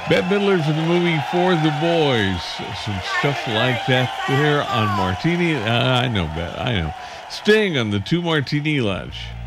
Bette Midler for the movie For the Boys. Some stuff like that there on Martini. I know, Bette. I know. Staying on the Two Martini Lodge.